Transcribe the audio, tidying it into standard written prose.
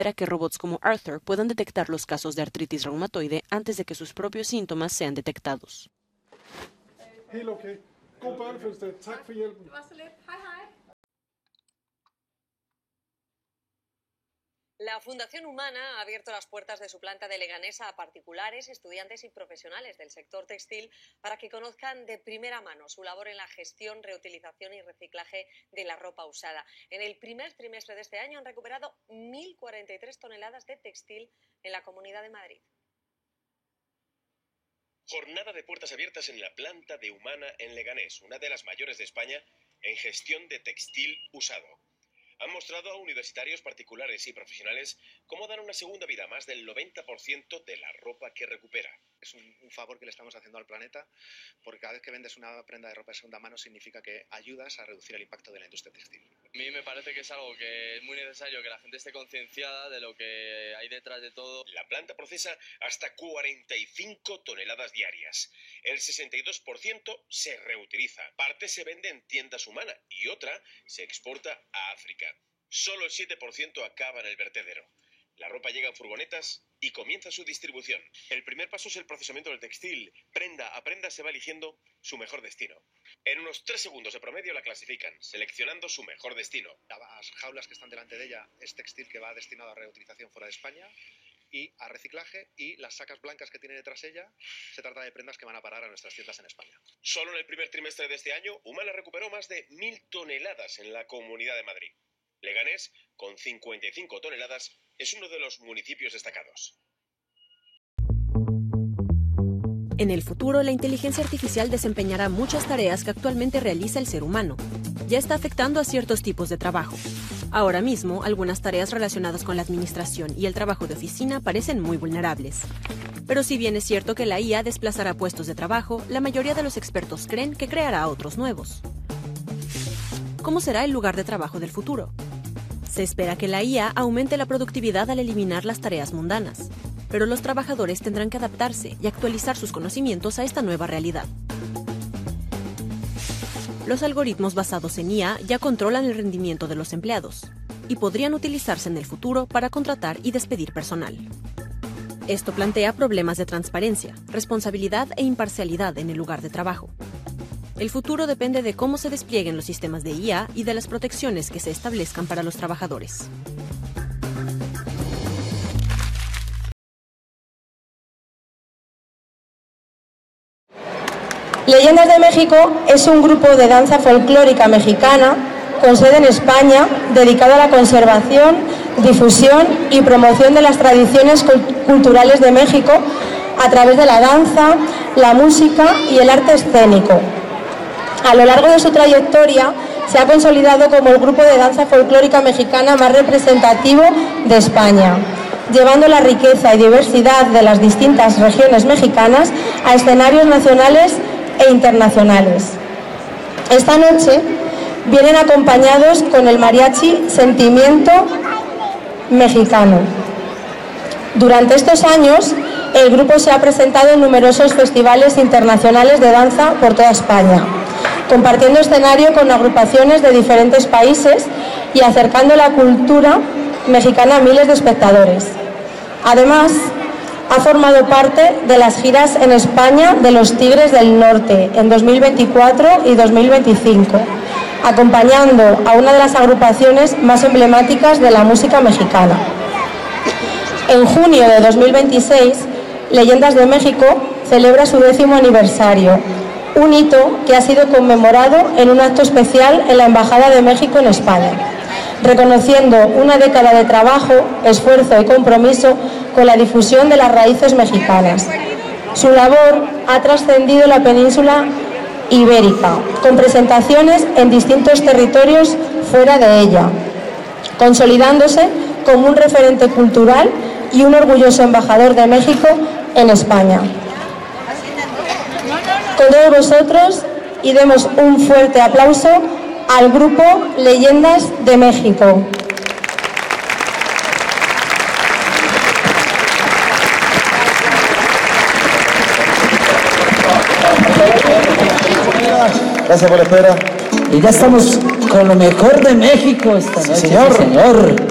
espera que robots como Arthur puedan detectar los casos de artritis reumatoide antes de que sus propios síntomas sean detectados. La Fundación Humana ha abierto las puertas de su planta de Leganés a particulares, estudiantes y profesionales del sector textil para que conozcan de primera mano su labor en la gestión, reutilización y reciclaje de la ropa usada. En el primer trimestre de este año han recuperado 1.043 toneladas de textil en la Comunidad de Madrid. Jornada de puertas abiertas en la planta de Humana en Leganés, una de las mayores de España en gestión de textil usado. Han mostrado a universitarios particulares y profesionales cómo dan una segunda vida a más del 90% de la ropa que recupera. Es un favor que le estamos haciendo al planeta, porque cada vez que vendes una prenda de ropa de segunda mano significa que ayudas a reducir el impacto de la industria textil. A mí me parece que es algo que es muy necesario, que la gente esté concienciada de lo que hay detrás de todo. La planta procesa hasta 45 toneladas diarias. El 62% se reutiliza. Parte se vende en tiendas Humana y otra se exporta a África. Solo el 7% acaba en el vertedero. La ropa llega en furgonetas y comienza su distribución. El primer paso es el procesamiento del textil. Prenda a prenda se va eligiendo su mejor destino. En unos 3 segundos de promedio la clasifican, seleccionando su mejor destino. Las jaulas que están delante de ella es textil que va destinado a reutilización fuera de España y a reciclaje, y las sacas blancas que tiene detrás ella se trata de prendas que van a parar a nuestras tiendas en España. Solo en el primer trimestre de este año, Humana recuperó más de 1.000 toneladas en la Comunidad de Madrid. Leganés, con 55 toneladas, es uno de los municipios destacados. En el futuro, la inteligencia artificial desempeñará muchas tareas que actualmente realiza el ser humano. Ya está afectando a ciertos tipos de trabajo. Ahora mismo, algunas tareas relacionadas con la administración y el trabajo de oficina parecen muy vulnerables. Pero si bien es cierto que la IA desplazará puestos de trabajo, la mayoría de los expertos creen que creará otros nuevos. ¿Cómo será el lugar de trabajo del futuro? Se espera que la IA aumente la productividad al eliminar las tareas mundanas, pero los trabajadores tendrán que adaptarse y actualizar sus conocimientos a esta nueva realidad. Los algoritmos basados en IA ya controlan el rendimiento de los empleados y podrían utilizarse en el futuro para contratar y despedir personal. Esto plantea problemas de transparencia, responsabilidad e imparcialidad en el lugar de trabajo. El futuro depende de cómo se desplieguen los sistemas de IA y de las protecciones que se establezcan para los trabajadores. Leyendas de México es un grupo de danza folclórica mexicana con sede en España dedicado a la conservación, difusión y promoción de las tradiciones culturales de México a través de la danza, la música y el arte escénico. A lo largo de su trayectoria se ha consolidado como el grupo de danza folclórica mexicana más representativo de España, llevando la riqueza y diversidad de las distintas regiones mexicanas a escenarios nacionales e internacionales. Esta noche vienen acompañados con el mariachi Sentimiento Mexicano. Durante estos años, el grupo se ha presentado en numerosos festivales internacionales de danza por toda España, compartiendo escenario con agrupaciones de diferentes países y acercando la cultura mexicana a miles de espectadores. Además, ha formado parte de las giras en España de los Tigres del Norte en 2024 y 2025, acompañando a una de las agrupaciones más emblemáticas de la música mexicana. En junio de 2026, Leyendas de México celebra su 10º aniversario, un hito que ha sido conmemorado en un acto especial en la Embajada de México en España, reconociendo una década de trabajo, esfuerzo y compromiso con la difusión de las raíces mexicanas. Su labor ha trascendido la península ibérica, con presentaciones en distintos territorios fuera de ella, consolidándose como un referente cultural y un orgulloso embajador de México en España. Con todos vosotros, y demos un fuerte aplauso al grupo Leyendas de México. Gracias por la espera. Y ya estamos con lo mejor de México esta noche, señor. sí, señor.